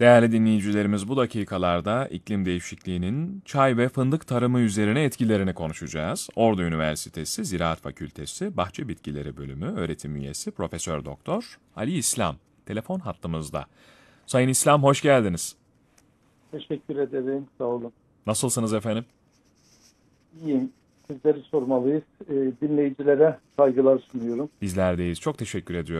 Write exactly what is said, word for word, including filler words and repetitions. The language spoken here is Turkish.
Değerli dinleyicilerimiz, bu dakikalarda iklim değişikliğinin çay ve fındık tarımı üzerine etkilerini konuşacağız. Ordu Üniversitesi Ziraat Fakültesi Bahçe Bitkileri Bölümü öğretim üyesi Profesör Doktor Ali İslam telefon hattımızda. Sayın İslam, hoş geldiniz. Teşekkür ederim. Sağ olun. Nasılsınız efendim? İyiyim. Sizleri sormalıyız. Ee, dinleyicilere saygılar sunuyorum. Bizlerdeyiz. Çok teşekkür ediyorum.